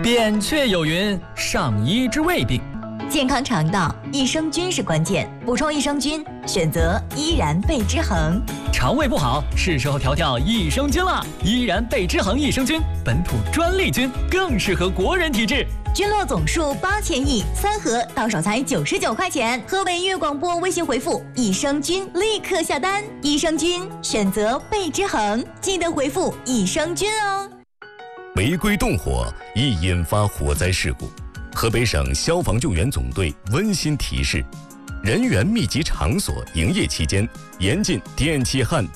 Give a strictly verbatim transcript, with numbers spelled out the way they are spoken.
扁鹊有云：上医之未病。 健康肠道，益生菌是关键，补充益生菌，选择依然贝之恒。 肠胃不好，是时候调调益生菌了。依然贝之恒益生菌，本土专利菌，更适合国人体质。 菌落总数八千亿，三盒到手才九十九块钱。河北粤广播微信回复益生菌，立刻下单。益生菌选择贝之恒，记得回复益生菌哦。 违规动火易引发火灾事故。河北省消防救援总队温馨提示：人员密集场所营业期间，严禁电气焊